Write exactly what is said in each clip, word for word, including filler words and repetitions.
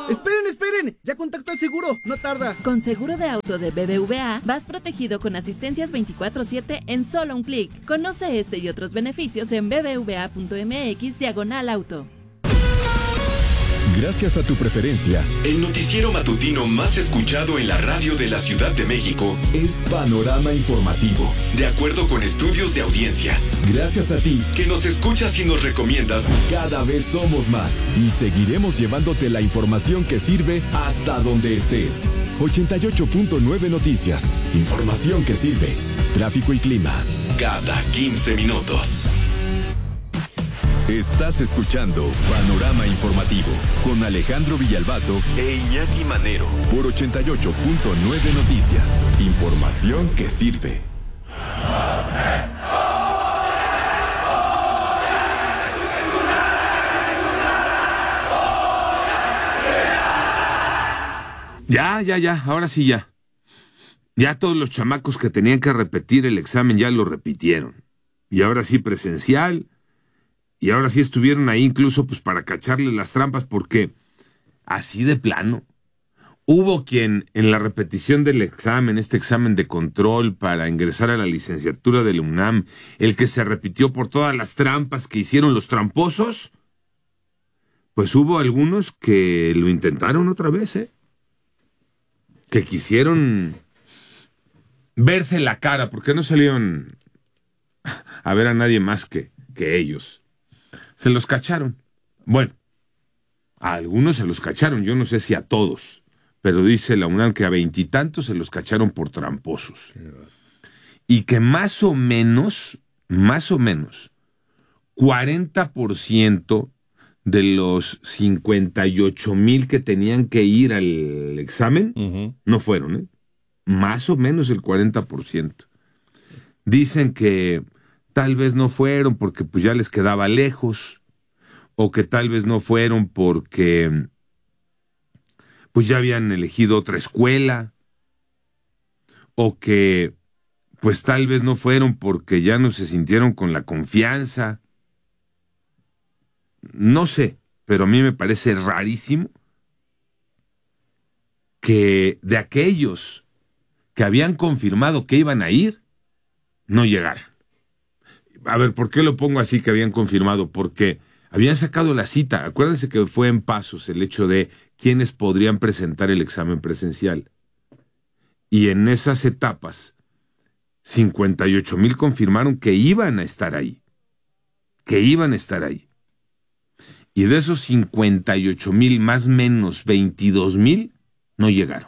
¡Esperen, esperen! ¡Ya contacto al seguro! ¡No tarda! Con seguro de auto de B B V A, vas protegido con asistencias veinticuatro siete en solo un clic. Conoce este y otros beneficios en bbva.mx diagonal auto. Gracias a tu preferencia, el noticiero matutino más escuchado en la radio de la Ciudad de México es Panorama Informativo. De acuerdo con estudios de audiencia. Gracias a ti, que nos escuchas y nos recomiendas. Cada vez somos más y seguiremos llevándote la información que sirve hasta donde estés. ochenta y ocho punto nueve Noticias. Información que sirve. Tráfico y clima. Cada quince minutos. Estás escuchando Panorama Informativo con Alejandro Villalbazo e Iñaki Manero por ochenta y ocho punto nueve Noticias. Información que sirve. Ya, ya, ya, ahora sí ya. Ya todos los chamacos que tenían que repetir el examen ya lo repitieron. Y ahora sí presencial. Y ahora sí estuvieron ahí incluso pues para cacharle las trampas, porque así de plano. Hubo quien en la repetición del examen, este examen de control para ingresar a la licenciatura de la UNAM, el que se repitió por todas las trampas que hicieron los tramposos, pues hubo algunos que lo intentaron otra vez, ¿eh? Que quisieron verse la cara, porque no salieron a ver a nadie más que, que ellos. Se los cacharon. Bueno, a algunos se los cacharon, yo no sé si a todos, pero dice la UNAM que a veintitantos se los cacharon por tramposos. Y que más o menos, más o menos, cuarenta por ciento de los cincuenta y ocho mil que tenían que ir al examen, uh-huh. no fueron, ¿eh? Más o menos el cuarenta por ciento. Dicen que tal vez no fueron porque pues ya les quedaba lejos, o que tal vez no fueron porque pues ya habían elegido otra escuela, o que pues tal vez no fueron porque ya no se sintieron con la confianza. No sé, pero a mí me parece rarísimo que de aquellos que habían confirmado que iban a ir, no llegaran. A ver, ¿por qué lo pongo así que habían confirmado? Porque habían sacado la cita. Acuérdense que fue en pasos el hecho de quiénes podrían presentar el examen presencial. Y en esas etapas, cincuenta y ocho mil confirmaron que iban a estar ahí. Que iban a estar ahí. Y de esos cincuenta y ocho mil, más o menos veintidós mil, no llegaron.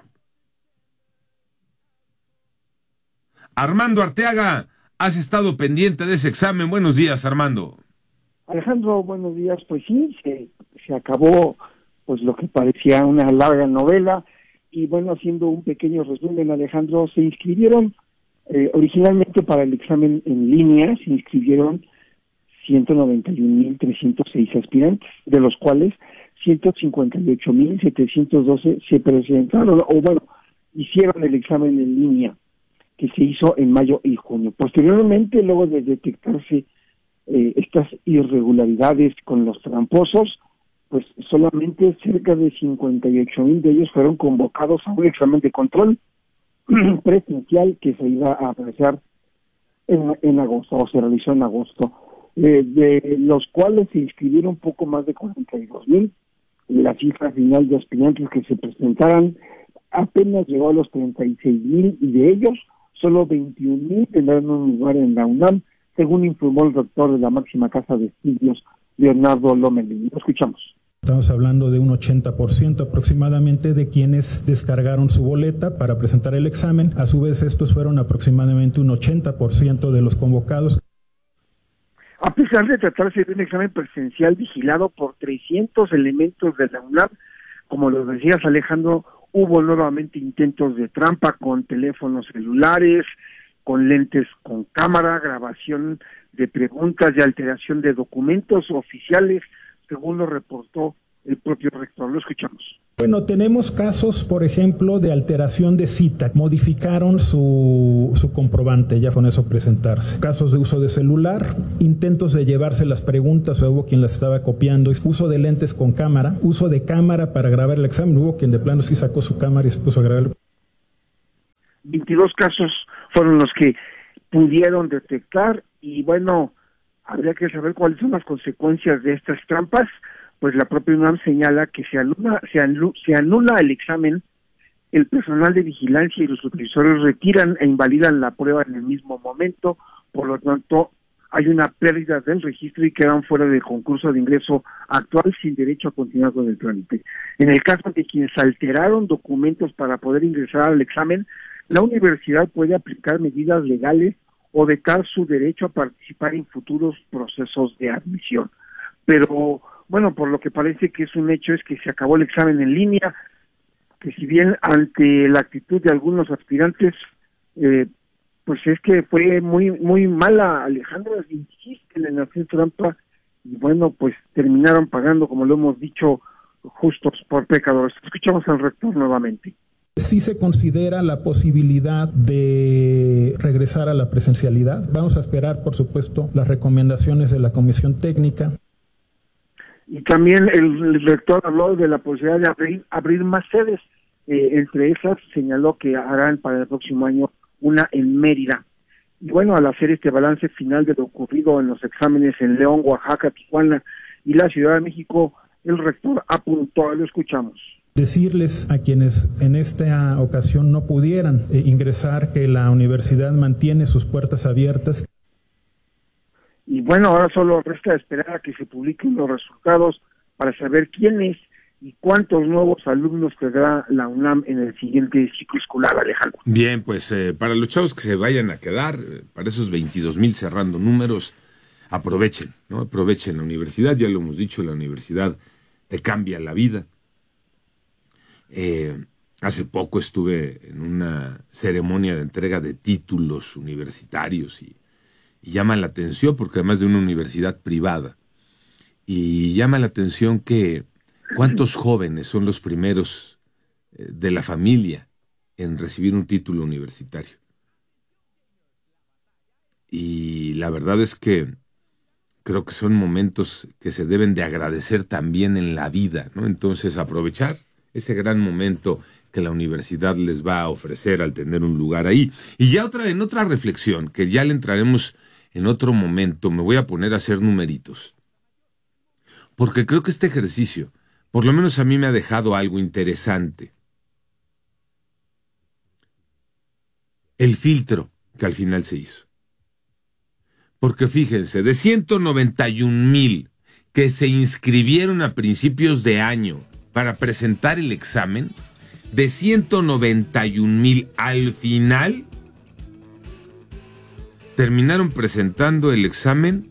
Armando Arteaga, has estado pendiente de ese examen. Buenos días, Armando. Alejandro, buenos días. Pues sí, se, se acabó pues lo que parecía una larga novela. Y bueno, haciendo un pequeño resumen, Alejandro, se inscribieron eh, originalmente para el examen en línea, se inscribieron ciento noventa y un mil trescientos seis aspirantes, de los cuales ciento cincuenta y ocho mil setecientos doce se presentaron, o bueno, hicieron el examen en línea, que se hizo en mayo y junio. Posteriormente, luego de detectarse eh, estas irregularidades con los tramposos, pues solamente cerca de cincuenta y ocho mil de ellos fueron convocados a un examen de control presencial que se iba a realizar en, en agosto, o se realizó en agosto, eh, de los cuales se inscribieron poco más de cuarenta y dos mil. La cifra final de aspirantes que se presentaran apenas llegó a los treinta y seis mil, y de ellos solo veintiún mil tendrán un lugar en la UNAM, según informó el rector de la máxima casa de estudios, Leonardo Lomelí. Lo escuchamos. Estamos hablando de un ochenta por ciento aproximadamente de quienes descargaron su boleta para presentar el examen. A su vez, estos fueron aproximadamente un ochenta por ciento de los convocados. A pesar de tratarse de un examen presencial vigilado por trescientos elementos de la UNAM, como lo decías, Alejandro, hubo nuevamente intentos de trampa con teléfonos celulares, con lentes con cámara, grabación de preguntas y alteración de documentos oficiales, según lo reportó el propio rector. Lo escuchamos. Bueno, tenemos casos, por ejemplo, de alteración de cita. Modificaron su, su comprobante, ya con eso presentarse. Casos de uso de celular, intentos de llevarse las preguntas, o hubo quien las estaba copiando. Uso de lentes con cámara, uso de cámara para grabar el examen. Hubo quien de plano sí sacó su cámara y se puso a grabar. veintidós casos fueron los que pudieron detectar y bueno, habría que saber cuáles son las consecuencias de estas trampas. Pues la propia UNAM señala que se anula, se, anula, se anula el examen, el personal de vigilancia y los supervisores retiran e invalidan la prueba en el mismo momento, por lo tanto hay una pérdida del registro y quedan fuera del concurso de ingreso actual sin derecho a continuar con el trámite. En el caso de quienes alteraron documentos para poder ingresar al examen, la universidad puede aplicar medidas legales o vetar su derecho a participar en futuros procesos de admisión. Pero bueno, por lo que parece que es un hecho es que se acabó el examen en línea, que si bien ante la actitud de algunos aspirantes, eh, pues es que fue muy muy mala, Alejandro, insiste en hacer trampa, y bueno, pues terminaron pagando, como lo hemos dicho, justos por pecadores. Escuchamos al rector nuevamente. Sí se considera la posibilidad de regresar a la presencialidad. Vamos a esperar, por supuesto, las recomendaciones de la Comisión Técnica. Y también el, el rector habló de la posibilidad de abrir, abrir más sedes. Eh, entre esas señaló que harán para el próximo año una en Mérida. Y bueno, al hacer este balance final de lo ocurrido en los exámenes en León, Oaxaca, Tijuana y la Ciudad de México, el rector apuntó, lo escuchamos. Decirles a quienes en esta ocasión no pudieran eh, ingresar que la universidad mantiene sus puertas abiertas. Y bueno, ahora solo resta esperar a que se publiquen los resultados para saber quiénes y cuántos nuevos alumnos tendrá la UNAM en el siguiente ciclo escolar, Alejandro. Bien, pues eh, para los chavos que se vayan a quedar, eh, para esos veintidós mil cerrando números, aprovechen, ¿no? Aprovechen la universidad, ya lo hemos dicho, la universidad te cambia la vida. Eh, hace poco estuve en una ceremonia de entrega de títulos universitarios y Y llama la atención, porque además de una universidad privada, y llama la atención que cuántos jóvenes son los primeros eh, de la familia en recibir un título universitario. Y la verdad es que creo que son momentos que se deben de agradecer también en la vida, ¿no? Entonces aprovechar ese gran momento que la universidad les va a ofrecer al tener un lugar ahí. Y ya otra, en otra reflexión, que ya le entraremos en otro momento, me voy a poner a hacer numeritos. Porque creo que este ejercicio, por lo menos a mí me ha dejado algo interesante. El filtro que al final se hizo. Porque fíjense, de ciento noventa y un mil que se inscribieron a principios de año para presentar el examen, de ciento noventa y un mil al final terminaron presentando el examen.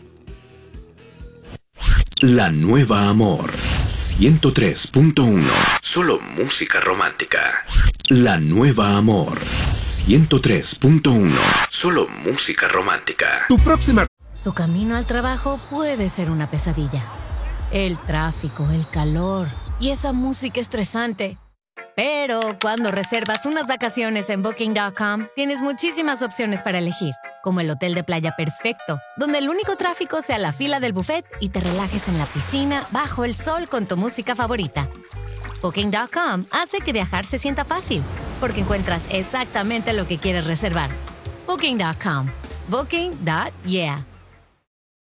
La Nueva Amor ciento tres punto uno. Solo música romántica. La Nueva Amor ciento tres punto uno. Solo música romántica. Tu próxima. Tu camino al trabajo puede ser una pesadilla. El tráfico, el calor y esa música estresante. Pero cuando reservas unas vacaciones en Booking punto com, tienes muchísimas opciones para elegir, como el hotel de playa perfecto, donde el único tráfico sea la fila del buffet y te relajes en la piscina bajo el sol con tu música favorita. Booking punto com hace que viajar se sienta fácil, porque encuentras exactamente lo que quieres reservar. Booking punto com. Booking. Yeah.